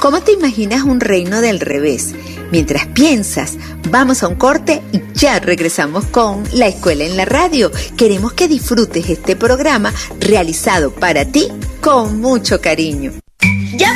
¿Cómo te imaginas un reino del revés? Mientras piensas, vamos a un corte y ya regresamos con La Escuela en la Radio. Queremos que disfrutes este programa realizado para ti con mucho cariño.